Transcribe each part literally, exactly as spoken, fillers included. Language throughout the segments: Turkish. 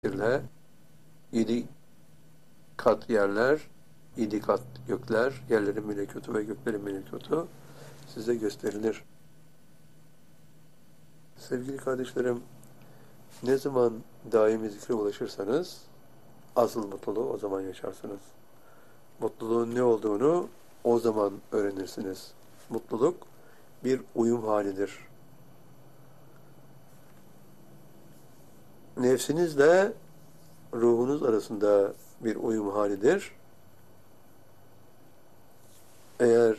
ile yedi kat yerler, yedi kat gökler, yerlerin melekotu ve göklerin melekotu size gösterilir. Sevgili kardeşlerim, ne zaman daimi zikre ulaşırsanız asıl mutluluğu o zaman yaşarsınız. Mutluluğun ne olduğunu o zaman öğrenirsiniz. Mutluluk bir uyum halidir. Nefsinizle ruhunuz arasında bir uyum halidir. Eğer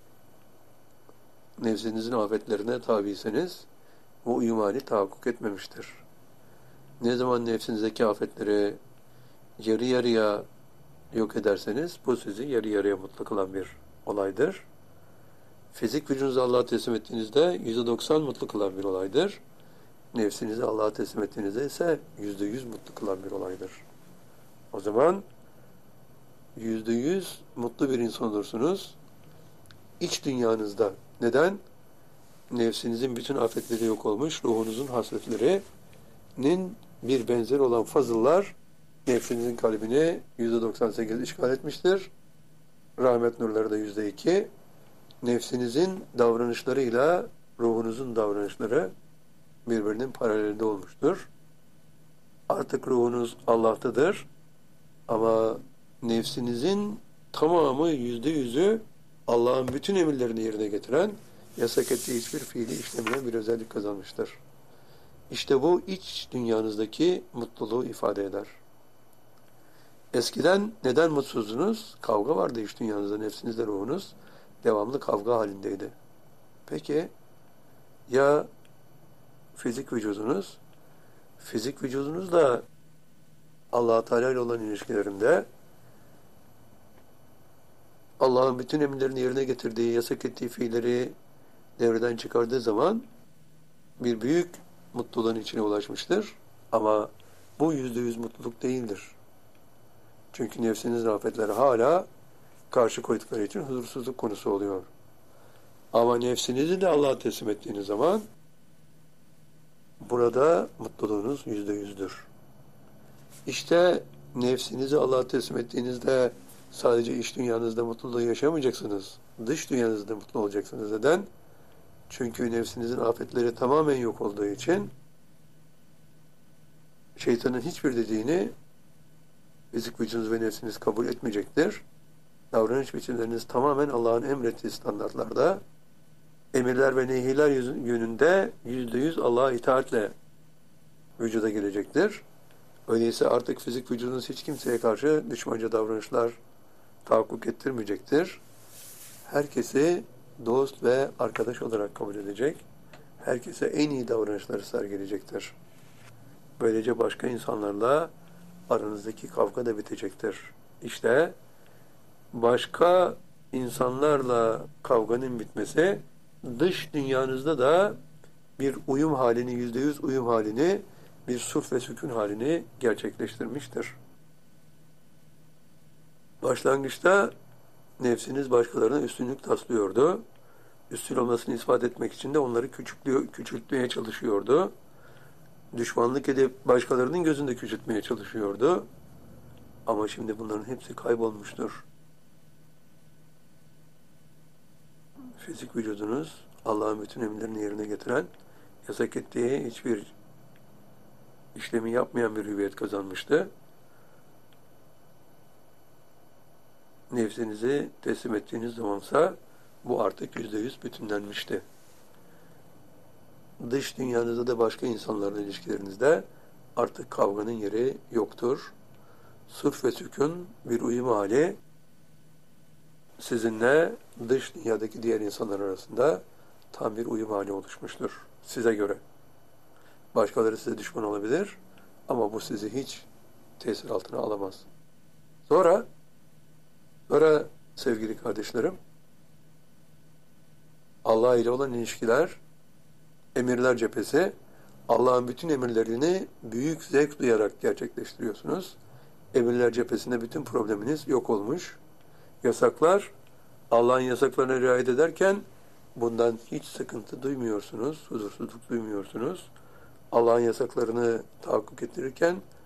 nefsinizin afetlerine tabiyseniz bu uyum hali tahakkuk etmemiştir. Ne zaman nefsinizdeki afetleri yarı yarıya yok ederseniz bu sizi yarı yarıya mutlu kılan bir olaydır. Fizik vücudunuzu Allah'a teslim ettiğinizde yüzde doksan mutlu kılan bir olaydır. Nefsinizi Allah'a teslim ettiğinizde ise yüzde yüz mutlu kılan bir olaydır. O zaman yüzde yüz mutlu bir insan olursunuz. İç dünyanızda. Neden? Nefsinizin bütün afetleri yok olmuş, ruhunuzun hasretlerinin bir benzeri olan fazıllar nefsinizin kalbini yüzde doksan sekiz işgal etmiştir. Rahmet nurları da yüzde iki. Nefsinizin davranışlarıyla ruhunuzun davranışları birbirinin paralelinde olmuştur. Artık ruhunuz Allah'tadır. Ama nefsinizin tamamı yüzde yüzü Allah'ın bütün emirlerini yerine getiren, yasak ettiği hiçbir fiili işlemeyen bir özellik kazanmıştır. İşte bu iç dünyanızdaki mutluluğu ifade eder. Eskiden neden mutsuzdunuz? Kavga vardı iç dünyanızda, nefsinizle ruhunuz devamlı kavga halindeydi. Peki ya fizik vücudunuz? Fizik vücudunuzla Allah-u Teala ile olan ilişkilerinde Allah'ın bütün emirlerini yerine getirdiği, yasak ettiği fiilleri devreden çıkardığı zaman bir büyük mutluluğun içine ulaşmıştır. Ama bu yüzde yüz mutluluk değildir. Çünkü nefsiniz afetleri hala karşı koydukları için huzursuzluk konusu oluyor. Ama nefsinizi de Allah'a teslim ettiğiniz zaman burada mutluluğunuz yüzde yüzdür. İşte nefsinizi Allah'a teslim ettiğinizde sadece iç dünyanızda mutluluğu yaşamayacaksınız. Dış dünyanızda mutlu olacaksınız. Neden? Çünkü nefsinizin afetleri tamamen yok olduğu için şeytanın hiçbir dediğini fizik vücudunuz ve nefsiniz kabul etmeyecektir. Davranış biçimleriniz tamamen Allah'ın emrettiği standartlarda, emirler ve nehirler yönünde yüzde yüz Allah'a itaatle vücuda gelecektir. Öyleyse artık fizik vücudunuz hiç kimseye karşı düşmanca davranışlar tahakkuk ettirmeyecektir. Herkesi dost ve arkadaş olarak kabul edecek. Herkese en iyi davranışları sergileyecektir. Böylece başka insanlarla aranızdaki kavga da bitecektir. İşte başka insanlarla kavganın bitmesi dış dünyanızda da bir uyum halini, yüzde yüz uyum halini, bir sulh ve sükun halini gerçekleştirmiştir. Başlangıçta nefsiniz başkalarına üstünlük taslıyordu. Üstün olmasını ispat etmek için de onları küçültmeye çalışıyordu. Düşmanlık edip başkalarının gözünde küçültmeye çalışıyordu. Ama şimdi bunların hepsi kaybolmuştur. Fizik vücudunuz Allah'ın bütün emirlerini yerine getiren, yasak ettiği hiçbir işlemi yapmayan bir hüviyet kazanmıştı. Nefsinizi teslim ettiğiniz zamansa bu artık yüzde yüz bütünlenmişti. Dış dünyanızda da başka insanlarla ilişkilerinizde artık kavganın yeri yoktur. Sulh ve sükun bir uyum hali sizinle dış dünyadaki diğer insanlar arasında tam bir uyum hali oluşmuştur. Size göre. Başkaları size düşman olabilir ama bu sizi hiç tesir altına alamaz. Sonra Sonra sevgili kardeşlerim, Allah ile olan ilişkiler, emirler cephesi, Allah'ın bütün emirlerini büyük zevk duyarak gerçekleştiriyorsunuz. Emirler cephesinde bütün probleminiz yok olmuş. Yasaklar, Allah'ın yasaklarına riayet ederken bundan hiç sıkıntı duymuyorsunuz, huzursuzluk duymuyorsunuz. Allah'ın yasaklarını tahakkuk ettirirken